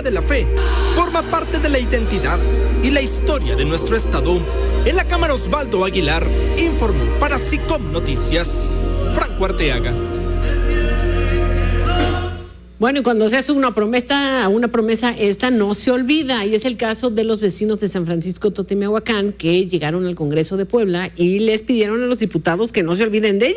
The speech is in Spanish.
de la fe forma parte de la identidad y la historia de nuestro estado. En la Cámara Osvaldo Aguilar informó para SICOM Noticias, Franco Arteaga. Bueno, y cuando se hace una promesa esta no se olvida, y es el caso de los vecinos de San Francisco Totemehuacán que llegaron al Congreso de Puebla y les pidieron a los diputados que no se olviden de ellos.